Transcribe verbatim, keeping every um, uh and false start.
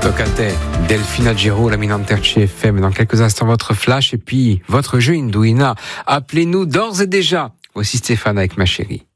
Tocate, Delphina Giro, la Minanterci F M. Dans quelques instants, votre flash et puis votre jeu Indouina. Appelez-nous d'ores et déjà. Voici Stéphane avec Ma Chérie.